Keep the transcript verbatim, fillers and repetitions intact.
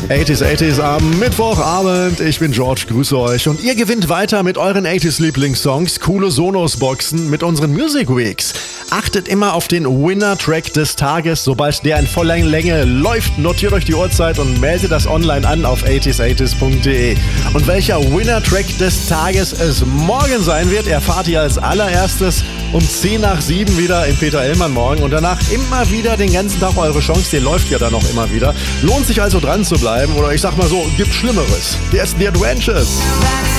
achtziger achtziger am Mittwochabend. Ich bin George, grüße euch. Und ihr gewinnt weiter mit euren achtziger Lieblingssongs, coole Sonos-Boxen mit unseren Music Weeks. Achtet immer auf den Winner-Track des Tages. Sobald der in voller Länge läuft, notiert euch die Uhrzeit und meldet das online an auf achtziger achtziger punkt de. Und welcher Winner-Track des Tages es morgen sein wird, erfahrt ihr als allererstes um zehn nach sieben wieder im Peter Hellmann Morgen. Und danach immer wieder den ganzen Tag eure Chance. Die läuft ja dann noch immer wieder. Lohnt sich also dran zu bleiben. Oder ich sag mal so, gibt Schlimmeres. Hier ist The Adventures.